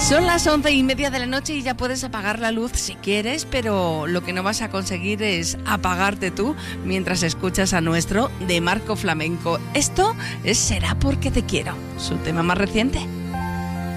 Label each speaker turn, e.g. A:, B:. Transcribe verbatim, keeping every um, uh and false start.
A: Son las once y media de la noche y ya puedes apagar la luz si quieres, pero lo que no vas a conseguir es apagarte tú mientras escuchas a nuestro de Marco Flamenco. Esto es Será porque te quiero, su tema más reciente.